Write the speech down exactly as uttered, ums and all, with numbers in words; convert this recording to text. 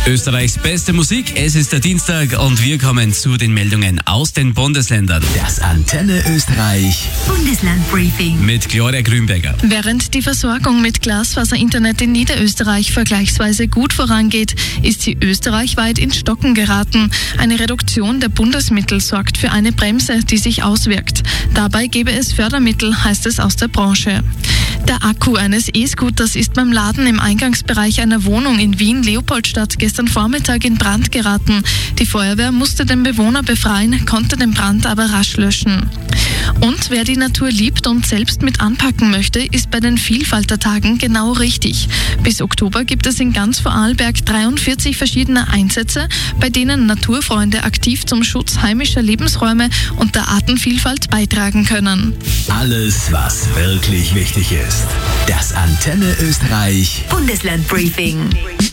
Österreichs beste Musik. Es ist der Dienstag und wir kommen zu den Meldungen aus den Bundesländern. Das Antenne Österreich Bundesland-Briefing Mit Gloria Grünberger. Während die Versorgung mit Glasfaser-Internet in Niederösterreich vergleichsweise gut vorangeht, ist sie österreichweit ins Stocken geraten. Eine Reduktion der Bundesmittel sorgt für eine Bremse, die sich auswirkt. Dabei gebe es Fördermittel, heißt es aus der Branche. Der Akku eines E-Scooters ist beim Laden im Eingangsbereich einer Wohnung in Wien-Leopoldstadt gestern Vormittag in Brand geraten. Die Feuerwehr musste den Bewohner befreien, konnte den Brand aber rasch löschen. Und wer die Natur liebt und selbst mit anpacken möchte, ist bei den Vielfaltertagen genau richtig. Bis Oktober gibt es in ganz Vorarlberg dreiundvierzig verschiedene Einsätze, bei denen Naturfreunde aktiv zum Schutz heimischer Lebensräume und der Artenvielfalt beitragen können. Alles, was wirklich wichtig ist. Das Antenne Österreich Bundesland-Briefing.